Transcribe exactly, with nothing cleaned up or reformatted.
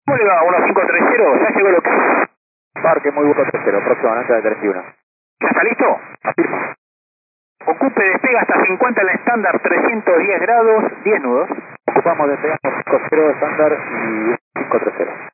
¿Cómo le va? uno cinco tres cero, ¿ya llegó lo que es? Parque muy bueno tres cero, próximamente de treinta y uno. ¿Ya está listo? Afirma. Ocupe, despega hasta cincuenta en la estándar, trescientos diez grados, diez nudos. Ocupamos, despegamos cinco cero estándar y cinco tres cero.